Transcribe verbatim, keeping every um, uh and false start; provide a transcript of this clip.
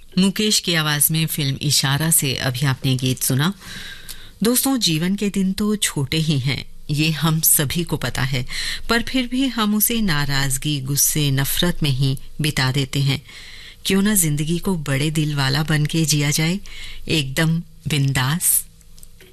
मुकेश की आवाज में फिल्म इशारा से अभी आपने गीत सुना। दोस्तों, जीवन के दिन तो छोटे ही हैं, ये हम सभी को पता है, पर फिर भी हम उसे नाराजगी, गुस्से, नफरत में ही बिता देते हैं। क्यों ना जिंदगी को बड़े दिल वाला बन के जिया जाए, एकदम बिंदास।